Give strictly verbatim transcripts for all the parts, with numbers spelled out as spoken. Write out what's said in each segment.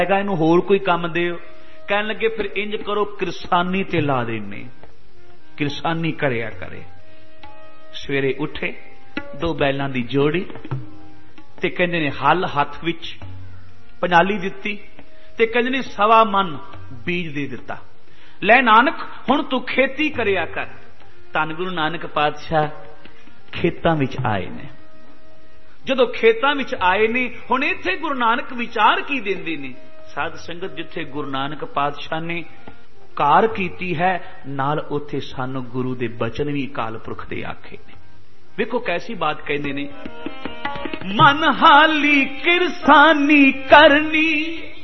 हैगा, इनू होर कोई काम दिओ। कहन लगे फिर इंज करो, किरसानी ते ला देने, किरसानी करया करे। सवेरे उठे, दो बैलों की जोड़ी ते कहंदे ने हल हथ विच पंजाली दिती ते कहंदे ने सवा मन बीज दे दिता। लै नानक हुण तू खेती करया कर। धन गुरु नानक पातशाह खेतां विच आए ने। जदों खेतां विच आए ने, हुण इत्थे गुरु नानक विचार की देंदे ने। साध संगत, जिथे गुरु नानक पातशाह ने कार कीती है, नाल उथे सानू गुरु दे बचन भी अकाल पुरख दे आखे ने। देखो कैसी बात कहते ने, मन हाली किरसानी करनी,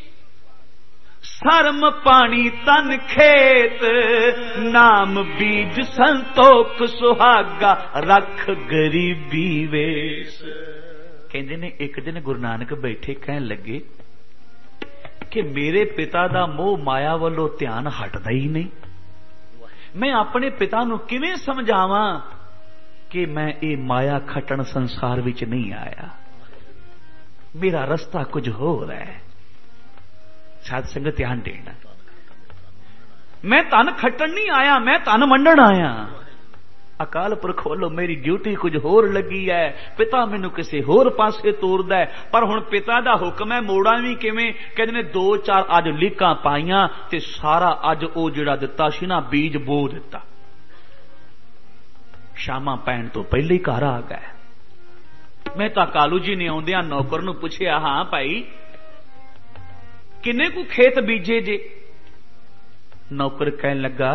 सरम पानी तन खेत, नाम बीज संतोख सुहागा, रख गरीबी वेश। कहते ने एक दिन गुरु नानक बैठे कहन लगे कि मेरे पिता दा मोह माया वालों ध्यान हटदा ही नहीं। मैं अपने पिता नूं किवें समझावां कि मैं ये माया खटन संसार विच नहीं आया, मेरा रास्ता कुछ होर है। साध संगत ध्यान देना, मैं धन खटन नहीं आया, मैं धन वंडण आया। अकाल पुरख वालों मेरी ड्यूटी कुछ होर लगी है, पिता मैनू किसी होर पासे तोरदा है। पर हुण पिता दा हुक्म है, मोड़ा भी किवें। कहंदे ने दो चार अज लीकां पाईयां ते सारा अज ओ जिहड़ा दिता सी ना बीज बो दिता। शामा पैण तो पहले ही घर आ गए। मैं तो कालू जी ने आउंदियां नौकर नूं पुछया, हाँ भाई किन्ने कु खेत बीजे जे? नौकर कहन लगा,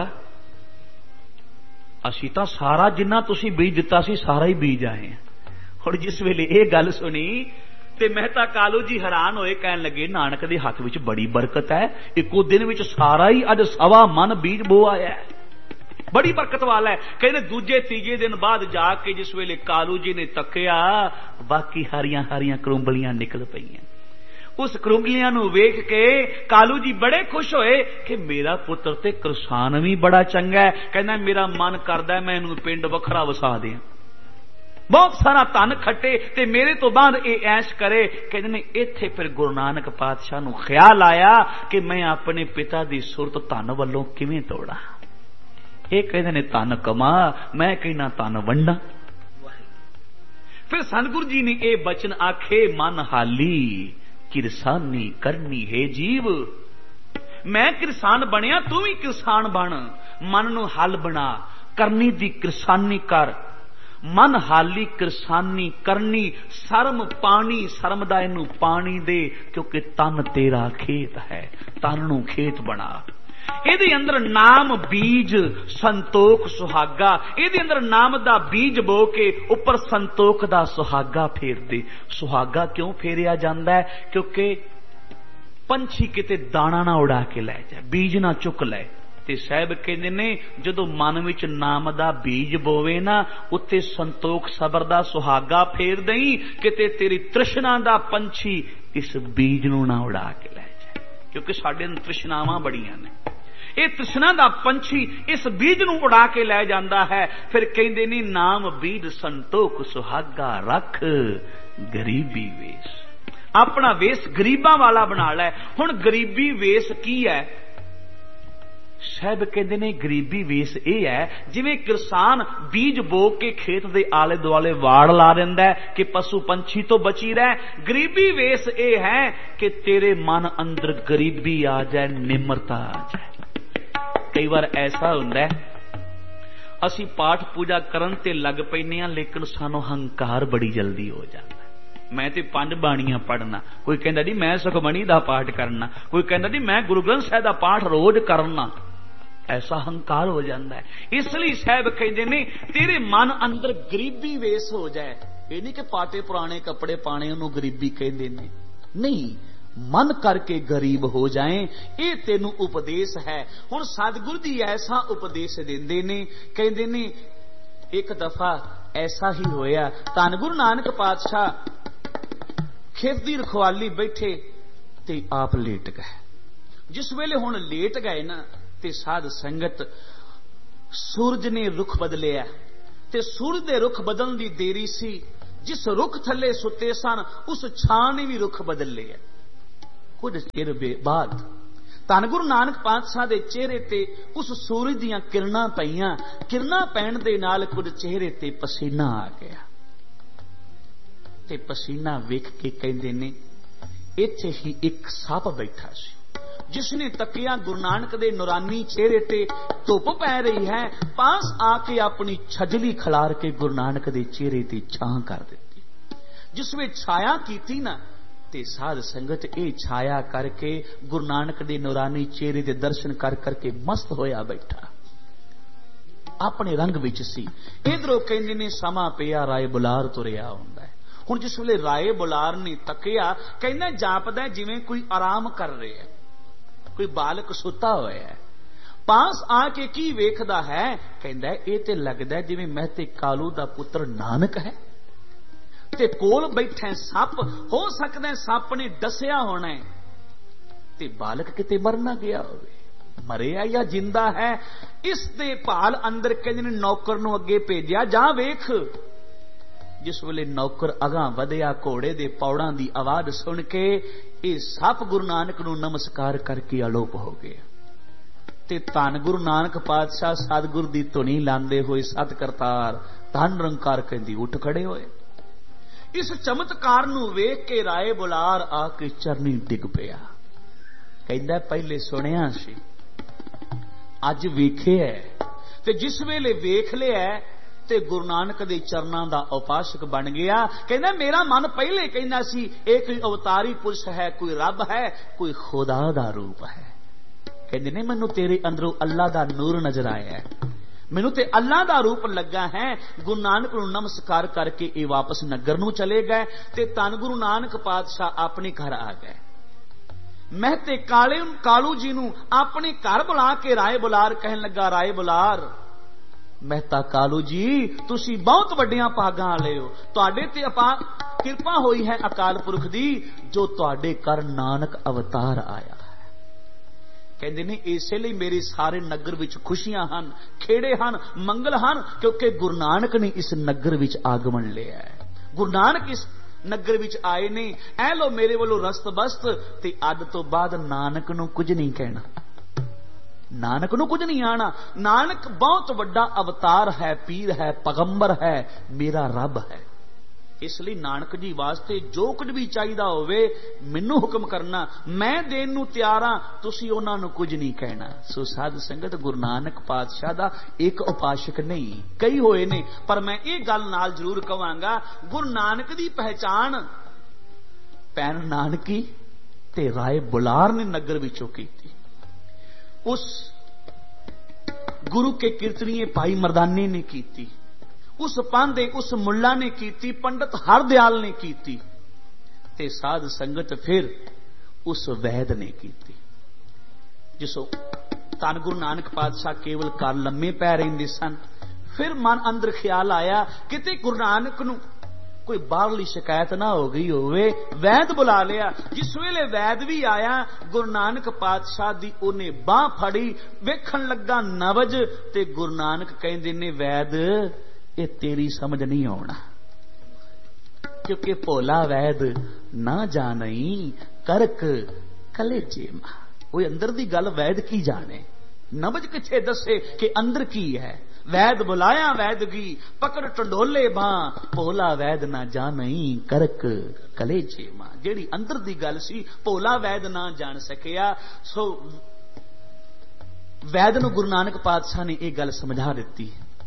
असी तो सारा जिन्ना तुसी बीज दिता सी सारा ही बीज आए हैं। हुण जिस वेले ये गल सुनी ते मेहता कालू जी हैरान होए, कहन लगे नानक दे हथ विच बड़ी बरकत है, इको दिन विच सारा ही अज सवा मन बीज बो आया है, बड़ी बरकत वाला है। कहते दूजे तीजे दिन बाद जाके जिस वेले कालू जी ने तकिया, बाकी हरियां हरियां करुंबलियां निकल पईयां। उस करुंबलियां नूं वेख के कालू जी बड़े खुश होए कि मेरा पुत्र ते किसान भी बड़ा चंगा है। कहना मेरा मन करदा मैं इहनूं पिंड वखरा वसा दियां, बहुत सारा धन खट्टे ते मेरे तो बाद ये ऐश करे। कहते ने इत्थे फिर गुरु नानक पातशाह नूं ख्याल आया कि मैं अपने पिता दी सुरत धन वल्लों किवें तोड़ा। ये कहते ने धन कमा, मैं कहना धन वंडा। फिर सतगुरु जी ने यह बचन आखे, मन हाली किरसानी करनी है जीव। मैं किरसान बनया, तू भी किरसान बन। मन नूं हल बना, करनी दी किरसानी कर। मन हाली किरसानी करनी, सरम पानी, सरम दा इनू पानी दे, क्योंकि तन तेरा खेत है, तन नूं खेत बना। ਇਹਦੇ अंदर नाम बीज संतोख सुहागा, ਇਹਦੇ अंदर नाम दा बीज बो के उपर संतोख दा सुहागा फेर दे। सुहागा क्यों फेरिया जांदा है? क्योंकि पंछी किते दाना ना उड़ा के लै जाए, बीज ना चुक लै। ते साहब कहंदे ने जदों मन विच नाम दा बीज बोवे ना, उत्ते संतोख सबर दा सुहागा फेर दई, किते तेरी तृष्णा दा पंछी इस बीज नूं ना उड़ा के लै जाए। क्योंकि साडे अंदर तृष्णावां बड़ियां ने, ये तृष्णा दा पंछी इस बीज नूं उड़ा के लै जांदा है। फिर कहंदे ने नाम बीज संतोख सुहागा, रख गरीबी वेश। अपना वेश गरीबां वाला बना लै। हुण गरीबी वेश की है? साहब कहंदे ने गरीबी वेश यह है जिवें किसान बीज बो के खेत दे आले दुआले वाड़ ला दिंदा है कि पशु पंछी तो बची रहे। गरीबी वेश यह है कि तेरे मन अंदर गरीबी आ जाए, निम्रता आ जाए। कई बार ऐसा हुंदा है, असी पाठ पूजा करन ते लग पैने आ, लेकिन सानू हंकार बड़ी जल्दी हो जाता है। मैं ते पंज बाणियां पढ़ना, कोई कहंदा जी मैं सुखमणी दा पाठ करना, कोई कहंदा जी मैं गुरु ग्रंथ साहिब दा पाठ रोज करना। ऐसा हंकार हो जाता है। इसलिए साहब कहते ने तेरे मन अंदर गरीबी वेश हो जाए। ये नहीं कि पाटे पुराने कपड़े पाने उन्होंने गरीबी कहते ने, नहीं, मन करके गरीब हो जाए, ये तेनू उपदेश है। हुण सतगुरु जी ऐसा उपदेश देंदे ने, कहंदे ने एक दफा ऐसा ही होया, धन गुरु नानक पातशाह खेत दी रखवाली बैठे ते आप लेट गए। जिस वेले हुण लेट गए ना ते साध संगत सूरज ने रुख बदलिया ते सूरज दे रुख बदलण दी देरी सी। जिस रुख थले सुते सन उस छां ने भी रुख बदल लिया। कुछ चिर बाद धन गुरु नानक पातशाह दे चेहरे ते उस सूरज दीयां किरणां पईयां। किरणां पैण दे नाल कुछ चेहरे ते पसीना आ गया ते पसीना वेख के कहंदे ने इत्थे ही एक सप बैठा सी, जिसने तकिया गुरु नानक दे नूरानी चेहरे ते धुप पै रही है, पास आके अपनी छजली खिलार के गुरु नानक दे चेहरे ते छां कर दित्ती। जिस वे छाया कीती ना ते साध संगत ए छाया करके गुरु नानक दे नूरानी चेहरे दे दर्शन कर करके मस्त होया बैठा, अपने रंग विच सी। इधरों कहंदे ने समा पिया राय बुलार तुरिया हुंदा है। हुण जिस वेले राय बुलार ने तकिया, कहंदा जापदा जिवें कोई आराम कर रहा है, कोई बालक सुता होया है। पास आके की वेखदा है, कहंदा ए ते लगदा जिवें महते कालू दा पुत्र नानक है ते कोल बैठे सप। हो सकदा है सप ने दसिया होना है ते बालक किते मर ना गया होवे, मरिया या जिंदा है। इस दे भाल अंदर कहंदे ने नौकर नूं अगे भेजिया, जा वेख। जिस वेले नौकर अगां वधिया, घोड़े दे पौड़ां दी आवाज सुन के ये सप गुरु नानक नूं नमस्कार करके अलोप हो गया ते धन गुरु नानक पातशाह सतगुर दी धुनी लांदे होए सत करतार धन निरंकार कहंदी उठ खड़े होए। इस चमत्कार नूं वेख के राय बुलार आके चरनी डिग पिया, कहंदा पहले सुनिया सी, अज वेखिया ते जिस वेले वेख लिया ते गुरु नानक दे चरनां दा उपासक बन गया। कहंदा मेरा मन पहले कहंदा सी ये कोई अवतारी पुरुष है, कोई रब है, कोई खुदा दा रूप है। कहंदे ने मैनू तेरे अंदरों अल्लाह दा नूर नजर आया है, मैनू ते अल्लाह दा रूप लगा है। गुरु नानक नूं नमस्कार करके ये वापस नगर नूं चले गए ते धन गुरु नानक पातशाह अपने घर आ गए। महते काले कालू जी नूं अपने घर बुला के राय बुलार कहन लगा, राय बुलार महता कालू जी तुसी बहुत वड्डियां भागां वाले हो, तुहाडे ते अपार किरपा होई है अकाल पुरख दी जो तुहाडे घर नानक अवतार आया है। कहंदे ने इसे लई मेरे सारे नगर विच खुशियां हन, खेड़े हन, मंगल हन, क्योंकि गुरु नानक ने इस नगर विच आगमन लिया है। गुरु नानक इस नगर विच आए ने, ऐ लो मेरे वालों रस्त बस्त ते अज तो बाद नानक नूं कुछ नहीं कहना, नानक नूं कुछ नहीं आना। नानक बहुत वड्डा अवतार है, पीर है, पैगंबर है, मेरा रब है। इसलिए नानक जी वास्ते जो कुछ भी चाहिदा होवे मैनू हुक्म करना, मैं देन नूं तैयार हां, तुसीं उन्हां नूं कुछ नहीं कहना। सो साध संगत गुरु नानक पातशाह दा एक उपासक नहीं, कई होए ने, पर मैं ये गल नाल जरूर कहांगा, गुरु नानक दी पहचान पैन नानकी ते राय बुलार ने नगर विचों कीती। उस गुरु के कीर्तनीय भाई मर्दाने ने कीती, उस पांधे उस मुल्ला ने कीती, पंडित हरदयाल ने कीती ते साध संगत फिर उस वैद ने कीती। जिसो धन गुरु नानक पातशाह केवल कर लम्मे पै रहिंदे सन, फिर मन अंदर ख्याल आया किते गुरु नानक नूं कोई बाहरली शिकायत ना हो गई होवे, वैद बुला लिया। जिस वेले वैद भी आया, गुरु नानक पातशाह दी ओने बाह फड़ी, वेखण लगा नवज ते गुरु नानक कहंदे ने वैद ये तेरी समझ नहीं आउणा, क्योंकि भोला वैद ना जानई करक कलेजे मां। वो अंदर दी गल वैद की जाने, नवज किथे दसे कि अंदर की है। वैद बुलाया वैदगी पकड़ टंडोले बां, भोला वैद ना जानई करक कलेजे मां। जेड़ी अंदर दी गल सी भोला वैद ना जान सकिया। सो वैद नूं गुरु नानक पातशाह ने यह गल समझा दी,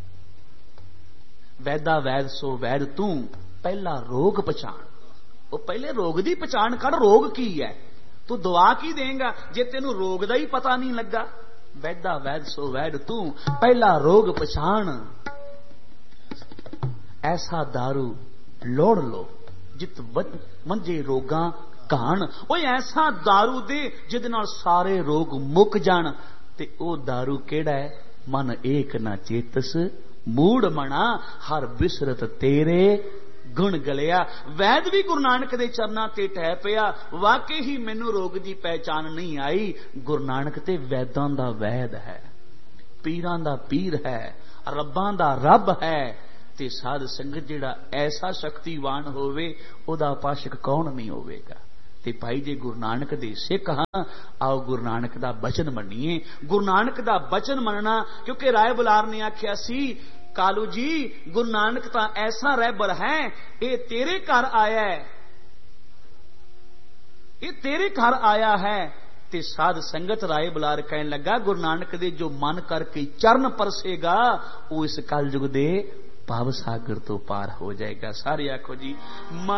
वैदा वैद सो वैद तू पहला रोग पहचान। वो पहले रोग दी पहचान कर, रोग की है, तू दुआ की देंगा जे तेनू रोग दा ही पता नहीं लगा। वैदा वैद सो वैद तू पहला रोग पहचान, ऐसा दारू लोड़ लो जित मंजे रोगां कहान। वो ऐसा दारू दे जिहदे नाल सारे रोग मुक जाण, ते ओ दारू केड़ा है, मन एक ना चेतस मूड मना हर बिसरत तेरे गुण गलिया। वैद भी गुरु नानक दे चरनां ते टह पिया, वाकई ही मैनू रोग दी पहचान नहीं आई। गुरु नानक ते वैदां दा वैद है, पीरां दा पीर है, रब्बां दा रब है। ते साध संगत जिहड़ा ऐसा शक्तिवान होवे ओदा उपासक कौन नहीं होवेगा। ते भाई जे गुरु नानक दे सिख हाँ, आओ गुरु नानक दा बचन मन्नीए। गुरु नानक दा बचन मनना, क्योंकि राय बुलार ने आख्या सी कालू जी गुरु नानक तां ऐसा रहबर है, ये तेरे घर आया है, ये तेरे घर आया है। ते साध संगत राय बुलार कहन लगा गुरु नानक दे जो मन करके चरण परसेगा वो इस कलयुग दे भव सागर तो पार हो जाएगा। सारे आखो जी